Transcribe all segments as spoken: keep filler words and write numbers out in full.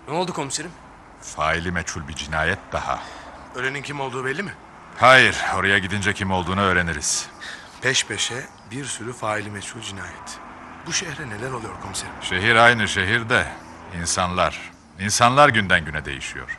Ne oldu komiserim? Faili meçhul bir cinayet daha. Ölenin kim olduğu belli mi? Hayır, oraya gidince kim olduğunu öğreniriz. Peş peşe bir sürü faili meçhul cinayet. Bu şehre neler oluyor komiserim? Şehir aynı şehir de insanlar. İnsanlar günden güne değişiyor.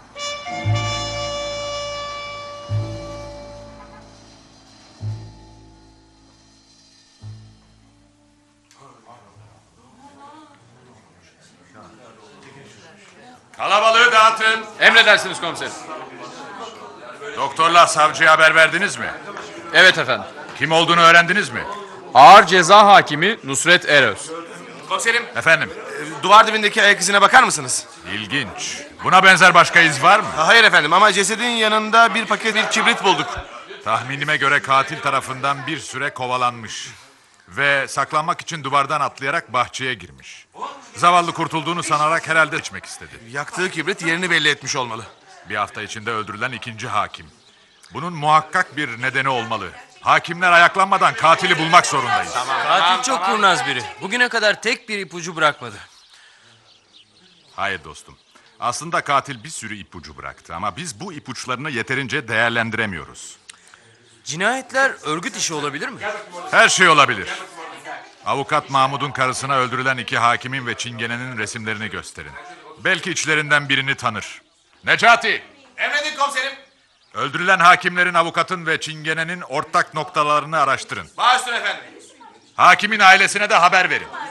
Kalabalığı dağıtın. Emredersiniz komiserim. Doktorla savcıya haber verdiniz mi? Evet efendim. Kim olduğunu öğrendiniz mi? Ağır ceza hakimi Nusret Eröz. Komiserim, Efendim? e, duvar dibindeki ayak izine bakar mısınız? İlginç. Buna benzer başka iz var mı? Ha, hayır efendim ama cesedin yanında bir paket bir kibrit bulduk. Tahminime göre katil tarafından bir süre kovalanmış. Ve saklanmak için duvardan atlayarak bahçeye girmiş. Zavallı kurtulduğunu sanarak herhalde içmek istedi. Yaktığı kibrit yerini belli etmiş olmalı. Bir hafta içinde öldürülen ikinci hakim. Bunun muhakkak bir nedeni olmalı. Hakimler ayaklanmadan katili bulmak zorundayız. Katil çok kurnaz biri. Bugüne kadar tek bir ipucu bırakmadı. Hayır dostum. Aslında katil bir sürü ipucu bıraktı ama biz bu ipuçlarını yeterince değerlendiremiyoruz. Cinayetler örgüt işi olabilir mi? Her şey olabilir. Avukat Mahmud'un karısına öldürülen iki hakimin ve çingenenin resimlerini gösterin. Belki içlerinden birini tanır. Necati! Emredin komiserim. Öldürülen hakimlerin, avukatın ve çingenenin ortak noktalarını araştırın. Baş üstüne efendim. Hakimin ailesine de haber verin.